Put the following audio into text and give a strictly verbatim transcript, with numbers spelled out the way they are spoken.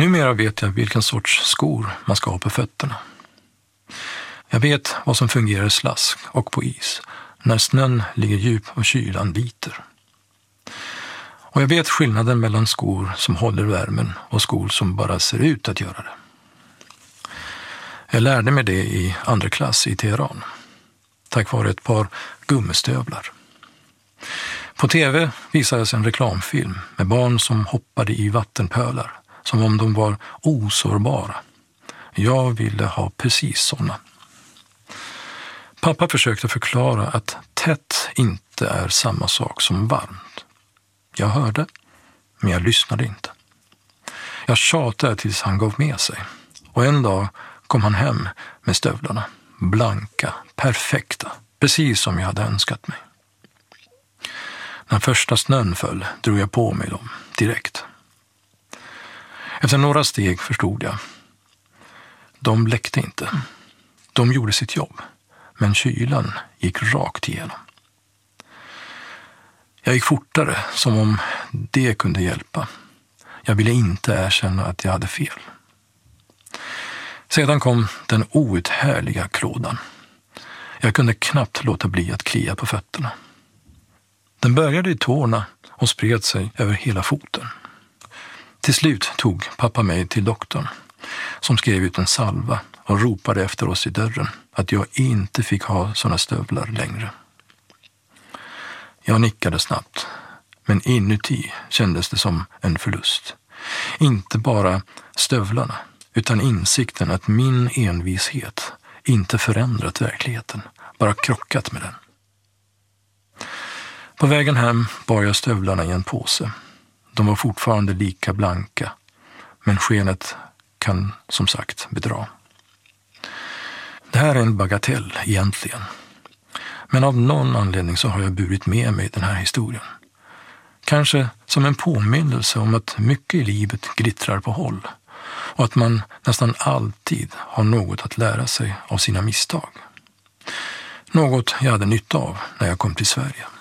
Numera vet jag vilken sorts skor man ska ha på fötterna. Jag vet vad som fungerar i slask och på is när snön ligger djup och kylan biter. Och jag vet skillnaden mellan skor som håller värmen och skor som bara ser ut att göra det. Jag lärde mig det i andra klass i Teheran, tack vare ett par gummistövlar. På tv visades en reklamfilm med barn som hoppade i vattenpölar, som om de var osårbara. Jag ville ha precis sådana. Pappa försökte förklara att tätt inte är samma sak som varmt. Jag hörde, men jag lyssnade inte. Jag tjatade tills han gav med sig. Och en dag kom han hem med stövlarna. Blanka, perfekta, precis som jag hade önskat mig. När första snön föll drog jag på mig dem direkt. Efter några steg förstod jag. De läckte inte. De gjorde sitt jobb, men kylan gick rakt igenom. Jag gick fortare, som om det kunde hjälpa. Jag ville inte erkänna att jag hade fel. Sedan kom den outhärdliga klådan. Jag kunde knappt låta bli att klia på fötterna. Den började i tårna och spred sig över hela foten. Till slut tog pappa mig till doktorn, som skrev ut en salva och ropade efter oss i dörren att jag inte fick ha såna stövlar längre. Jag nickade snabbt, men inuti kändes det som en förlust. Inte bara stövlarna, utan insikten att min envishet inte förändrat verkligheten, bara krockat med den. På vägen hem bar jag stövlarna i en påse. De var fortfarande lika blanka, men skenet kan som sagt bedra. Det här är en bagatell egentligen. Men av någon anledning så har jag burit med mig den här historien. Kanske som en påminnelse om att mycket i livet glittrar på håll och att man nästan alltid har något att lära sig av sina misstag. Något jag hade nytta av när jag kom till Sverige.